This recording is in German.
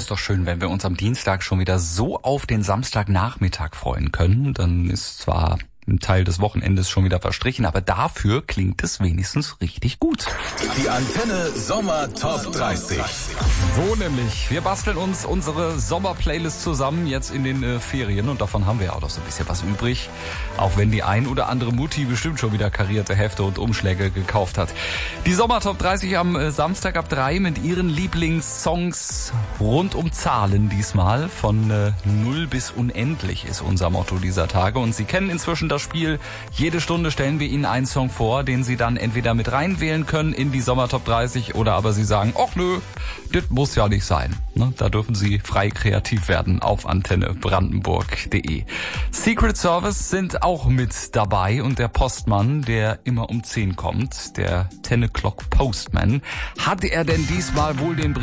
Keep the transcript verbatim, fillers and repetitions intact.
ist doch schön, wenn wir uns am Dienstag schon wieder so auf den Samstagnachmittag freuen können. Dann ist zwar ein Teil des Wochenendes schon wieder verstrichen, aber dafür klingt es wenigstens richtig gut. Die Antenne Sommer Top dreißig. So nämlich. Wir basteln uns unsere Sommer-Playlist zusammen jetzt in den äh, Ferien und davon haben wir ja auch noch so ein bisschen was übrig. Auch wenn die ein oder andere Mutti bestimmt schon wieder karierte Hefte und Umschläge gekauft hat. Die Sommer Top dreißig am äh, Samstag ab drei mit ihren Lieblingssongs rund um Zahlen diesmal. Von äh, null bis unendlich ist unser Motto dieser Tage und Sie kennen inzwischen das Spiel. Jede Stunde stellen wir Ihnen einen Song vor, den Sie dann entweder mit reinwählen können in die Sommer Top dreißig oder aber Sie sagen, ach nö, das muss ja nicht sein. Ne? Da dürfen Sie frei kreativ werden auf antenne brandenburg punkt de. Secret Service sind auch mit dabei und der Postmann, der immer um zehn kommt, der ten o'clock Postman. Hat er denn diesmal wohl den Brief